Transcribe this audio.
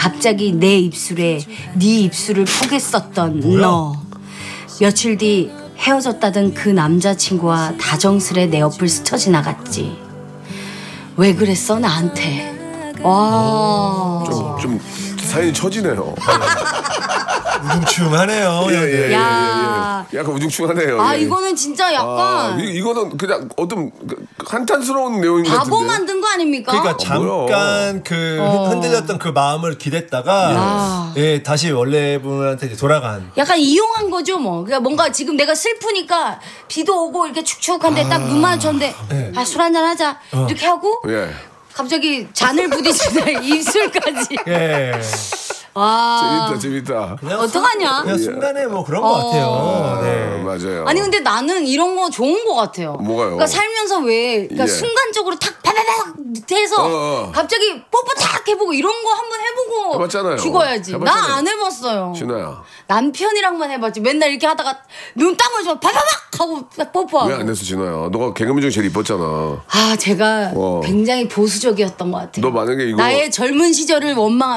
갑자기 내 입술에 네 입술을 포겠었던 너. 며칠 뒤 헤어졌다던 그 남자친구와 다정스레 내 옆을 스쳐 지나갔지. 왜 그랬어 나한테? 와. 좀 사연이 처지네요. 우중충하네요. 예. 야. 약간 우중충하네요. 아 예. 이거는 진짜 약간 이거는 그냥 어떤 한탄스러운 내용인 것 같은데. 바보 만든 거 아닙니까? 그러니까 잠깐 그 흔들렸던 그 마음을 기댔다가 예, 다시 원래 분한테 돌아간. 약간 이용한 거죠 뭐. 그러니까 뭔가 지금 내가 슬프니까 비도 오고 이렇게 축축한데 딱 눈 마주쳤는데 아, 술 한잔 하자 이렇게 하고 예. 갑자기 잔을 부딪히다 입술까지. 예. 와. 재밌다. 그냥 어떡하냐? 그냥 순간에 뭐 그런 것 같아요. 네. 맞아요. 아니 근데 나는 이런 거 좋은 거 같아요. 뭐가요? 그러니까 살면서 왜 그러니까 예. 순간적으로 탁 파다닥 해서 갑자기 뽀뽀 탁 해보고 이런 거 한번 해보고 해봤잖아요. 죽어야지. 나 해봤잖아요. 안 해봤어요. 신아야. 남편이랑만 해봤지. 맨날 이렇게 하다가 눈 딱 마주면 파다닥 하고 뽀뽀하고. 왜 안 했어 진아야? 너가 개그맨 중에 제일 이뻤잖아. 아 제가 어. 굉장히 보수적이었던 것 같아요. 너 만약에 이거 나의 젊은 시절을 원망.